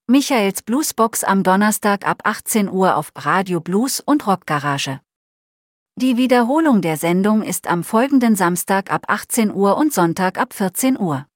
Michaels Bluesbox am Donnerstag ab 18 Uhr auf Radio Blues und Rockgarage. Die Wiederholung der Sendung ist am folgenden Samstag ab 18 Uhr und Sonntag ab 14 Uhr.